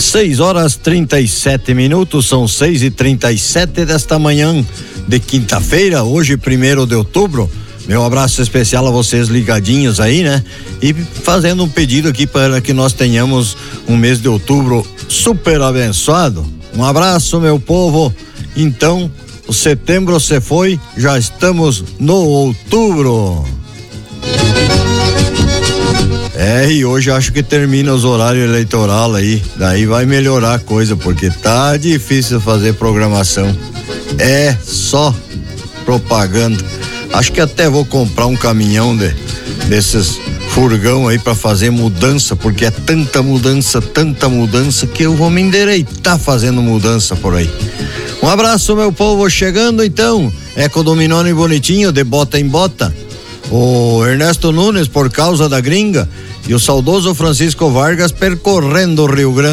6h37, são 6h37 desta manhã de quinta-feira, hoje 1º de outubro. Meu abraço especial a vocês ligadinhos aí, né? E fazendo um pedido aqui para que nós tenhamos um mês de outubro super abençoado. Um abraço, meu povo. Então, o setembro se foi, já estamos no outubro. E hoje acho que termina os horários eleitorais aí, daí vai melhorar a coisa, porque tá difícil fazer programação. É só propaganda. Acho que até vou comprar um caminhão desses furgão aí pra fazer mudança, porque é tanta mudança que eu vou me endireitar fazendo mudança por aí. Um abraço, meu povo, chegando então, Eco Dominone bonitinho, de bota em bota, o Ernesto Nunes por causa da gringa e o saudoso Francisco Vargas percorrendo o Rio Grande.